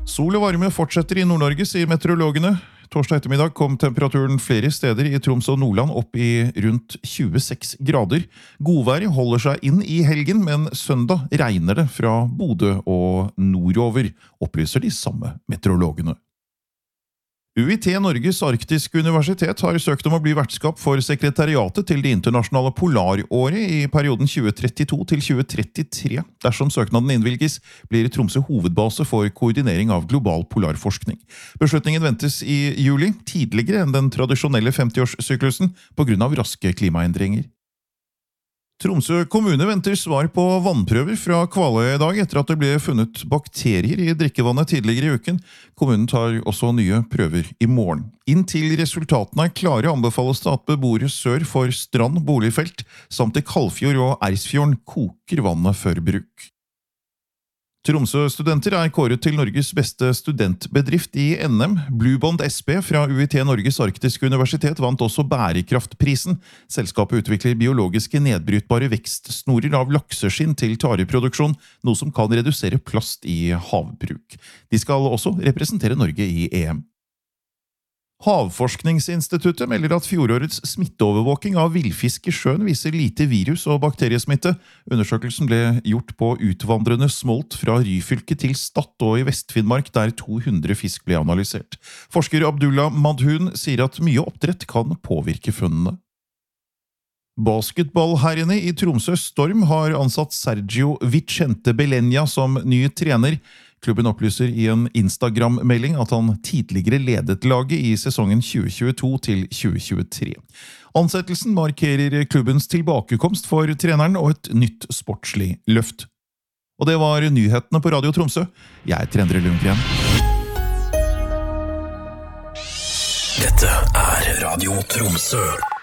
Sol og varme fortsetter i Nord-Norge, sier meteorologene. Torsdag ettermiddag kom temperaturen flere steder i Troms og Nordland opp i rundt 26 grader. Godvær holder seg inn i helgen, men søndag regner det fra Bodø og nordover, opplyser de samme meteorologene. UiT Norges Arktiske Universitet har søkt om å bli vertskap for sekretariatet til det internasjonale polaråret i perioden 2032 til 2033. Dersom søknaden innvilges, blir Tromsø hovedbase for koordinering av global polarforskning. Beslutningen ventes i juli, tidligere enn den tradisjonelle 50-årssyklusen på grunn av raske klimaendringer. Tromsø kommune venter svar på vannprøver fra Kvaløya i dag etter at det ble funnet bakterier i drikkevannet tidligere i uken. Kommunen tar også nye prøver i morgen. Inntil resultatene er klare anbefales det at beboere sør for Strand boligfelt samt i Kalfjord og Ersfjorden koker vannet før bruk. Tromsø-studenter er kåret til Norges beste studentbedrift i NM. Bluebond SB fra UiT Norges Arktiske Universitet vant også bærekraftprisen. Selskapet utvikler biologiske nedbrytbare vekstsnorer av lakseskinn til tareproduksjon, noe som kan redusere plast i havbruk. De skal også representere Norge i EM. Havforskningsinstituttet melder at fjorårets smitteovervåking av villfisk i sjøen viser lite virus- og bakteriesmitte. Undersøkelsen ble gjort på utvandrende smolt fra Ryfylke til Stad og i Vest-Finnmark, der 200 fisk ble analysert. Forsker Abdullah Madhun sier at mye oppdrett kan påvirke funnene. Basketballherrene i Tromsø Storm har ansatt Sergio Vicente Belenia som ny trener. Klubben opplyser i en Instagram-melding at han tidligere ledet laget i sesongen 2022 til 2023. Ansettelsen markerer klubbens tilbakekomst for treneren og et nytt sportslig løft. Og det var nyhetene på Radio Tromsø. Jeg heter Endre Lundgren. Dette er Radio Tromsø.